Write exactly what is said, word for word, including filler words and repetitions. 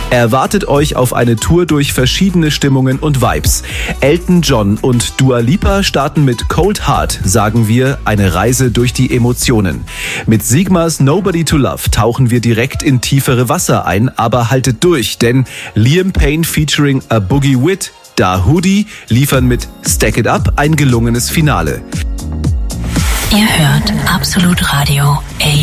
Erwartet euch auf eine Tour durch verschiedene Stimmungen und Vibes. Elton John und Dua Lipa starten mit Cold Heart, sagen wir, eine Reise durch die Emotionen. Mit Sigmas Nobody to Love tauchen wir direkt in tiefere Wasser ein, aber haltet durch, denn Liam Payne featuring A Boogie Wit, Da Hoodie liefern mit Stack It Up ein gelungenes Finale. Ihr hört Absolut Radio.